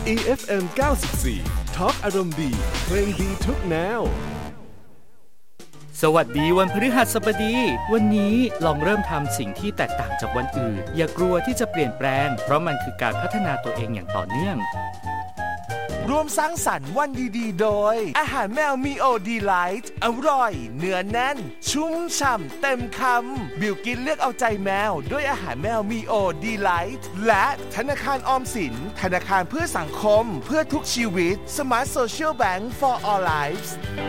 EFM 94 Talk อารมณ์ดีเพลงดีทุกแนวสวัสดีวันพฤหัสบดีวันนี้ลองเริ่มทำสิ่งที่แตกต่างจากวันอื่นอย่ากลัวที่จะเปลี่ยนแปลงเพราะมันคือการพัฒนาตัวเองอย่างต่อเนื่องร่วมสร้างสรรค์วันดีๆโดยอาหารแมวมีโอดีไลท์อร่อยเนื้อแน่นชุ่มฉ่ำเต็มคำบิวกินเลือกเอาใจแมวด้วยอาหารแมวมีโอดีไลท์และธนาคารออมสินธนาคารเพื่อสังคมเพื่อทุกชีวิต Smart Social Bank for All Lives